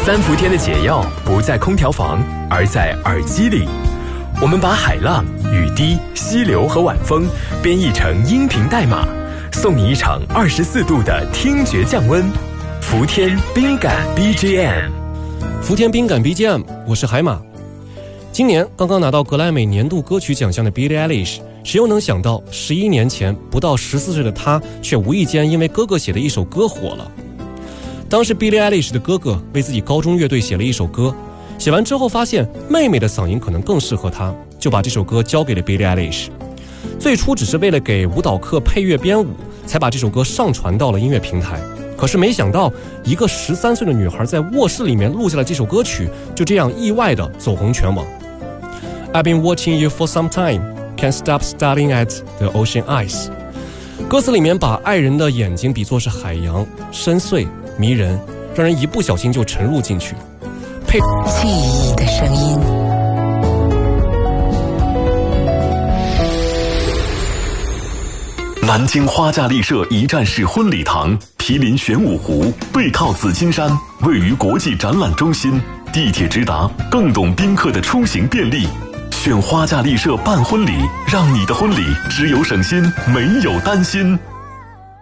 三伏天的解药不在空调房，而在耳机里。我们把海浪、雨滴、溪流和晚风编译成音频代码，送你一场24度的听觉降温。伏天冰感 BGM， 伏天冰感 BGM， 我是海马。今年刚刚拿到格莱美年度歌曲奖项的 Billie Eilish， 谁又能想到11年前不到14岁的她，却无意间因为哥哥写的一首歌火了。当时 Billie Eilish 的哥哥为自己高中乐队写了一首歌，写完之后发现妹妹的嗓音可能更适合她，就把这首歌交给了 Billie Eilish。 最初只是为了给舞蹈课配乐编舞，才把这首歌上传到了音乐平台。可是没想到，一个13岁的女孩在卧室里面录下了这首歌曲，就这样意外的走红全网。 I've been watching you for some time, can't stop staring at the ocean eyes。 歌词里面把爱人的眼睛比作是海洋，深邃迷人，让人一不小心就沉入进去。 记忆的声音。 南京花架丽舍一站式婚礼堂，毗邻玄武湖，背靠紫金山，位于国际展览中心，地铁直达，更懂宾客的出行便利。选花架丽舍办婚礼，让你的婚礼只有省心，没有担心。